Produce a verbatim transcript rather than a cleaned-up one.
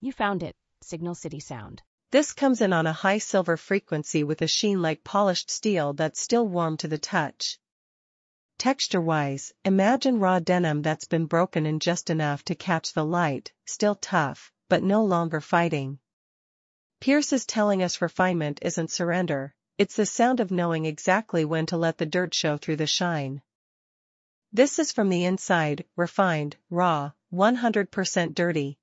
You found it, Signal City Sound. This comes in on a high silver frequency with a sheen like polished steel that's still warm to the touch. Texture-wise, imagine raw denim that's been broken in just enough to catch the light, still tough, but no longer fighting. Pierce is telling us refinement isn't surrender, it's the sound of knowing exactly when to let the dirt show through the shine. This is from the inside, refined, raw, one hundred percent dirty,